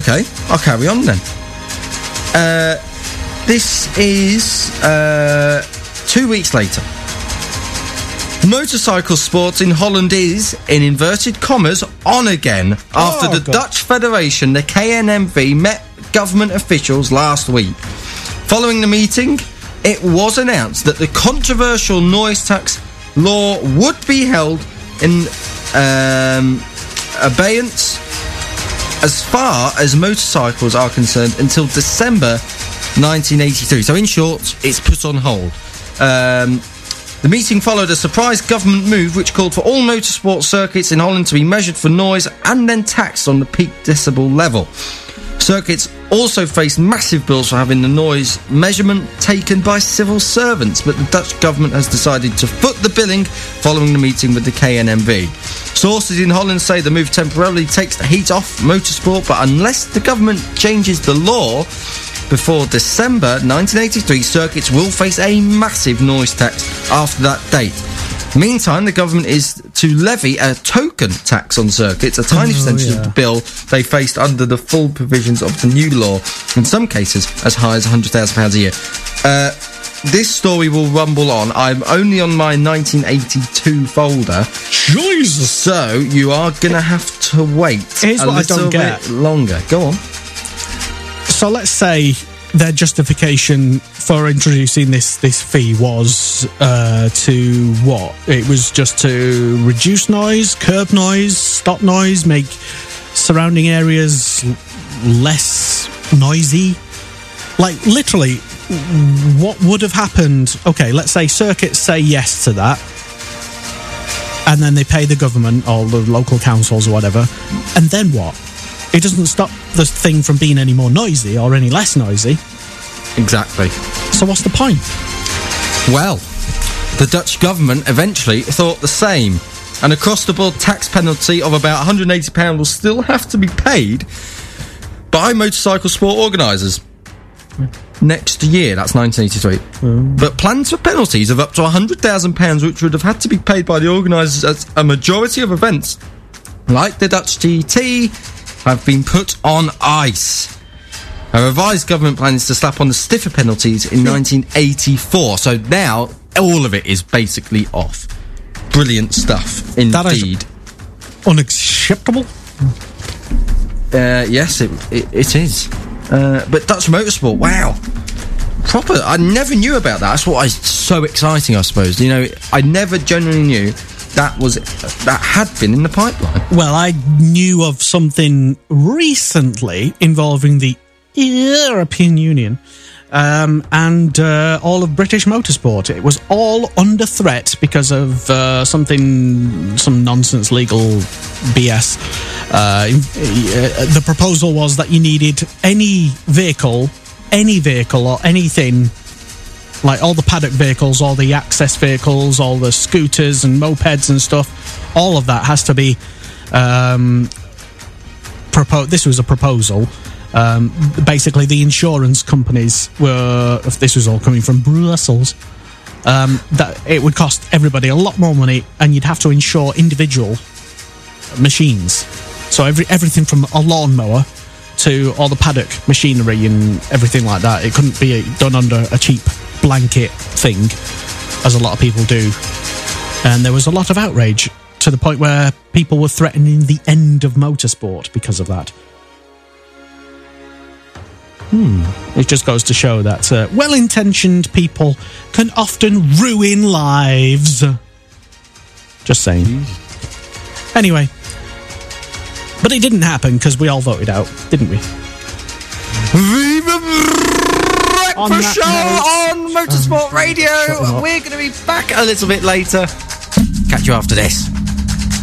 Okay, I'll carry on then. This is 2 weeks later. Motorcycle sports in Holland is, in inverted commas, on again after the Dutch Federation, the KNMV, met government officials last week. Following the meeting, it was announced that the controversial noise tax law would be held in abeyance as far as motorcycles are concerned until December 1983. So in short, it's put on hold. The meeting followed a surprise government move which called for all motorsport circuits in Holland to be measured for noise and then taxed on the peak decibel level. Circuits also faced massive bills for having the noise measurement taken by civil servants, but the Dutch government has decided to foot the billing following the meeting with the KNMV. Sources in Holland say the move temporarily takes the heat off motorsport, but unless the government changes the law before December 1983, circuits will face a massive noise tax after that date. Meantime, the government is to levy a token tax on circuits, a tiny percentage of the bill they faced under the full provisions of the new law, in some cases as high as £100,000 a year. This story will rumble on. I'm only on my 1982 folder. Jesus! So, you are going to have to wait Here's a what I little don't get. bit longer. Go on. So let's say their justification for introducing this fee was to what? It was just to reduce noise, curb noise, stop noise, make surrounding areas less noisy. Like, literally, what would have happened? Okay, let's say circuits say yes to that, and then they pay the government or the local councils or whatever, and then what? It doesn't stop the thing from being any more noisy or any less noisy. Exactly. So what's the point? Well, the Dutch government eventually thought the same. An across-the-board tax penalty of about £180 will still have to be paid by motorcycle sport organisers next year. That's 1983. But plans for penalties of up to £100,000, which would have had to be paid by the organisers at a majority of events, like the Dutch GT, have been put on ice. A revised government plan is to slap on the stiffer penalties in 1984. So now, all of it is basically off. Brilliant stuff, indeed. That is unacceptable. Yes, it is. But Dutch motorsport, wow. Proper. I never knew about that. That's what is so exciting, I suppose. You know, I never generally knew that had been in the pipeline. Well, I knew of something recently involving the European Union and all of British motorsport. It was all under threat because of some nonsense legal BS. The proposal was that you needed any vehicle or anything, like all the paddock vehicles, all the access vehicles, all the scooters and mopeds and stuff, all of that has to be this was a proposal. Basically, the insurance companies were, if this was all coming from Brussels, that it would cost everybody a lot more money, and you'd have to insure individual machines. So everything from a lawnmower to all the paddock machinery and everything like that, it couldn't be done under a cheap blanket thing, as a lot of people do. And there was a lot of outrage, to the point where people were threatening the end of motorsport because of that. It just goes to show that well-intentioned people can often ruin lives. Just saying. Anyway. But it didn't happen because we all voted out, didn't we? Viva Breakfast Show on Motorsport Radio. We're going to be back a little bit later. Catch you after this.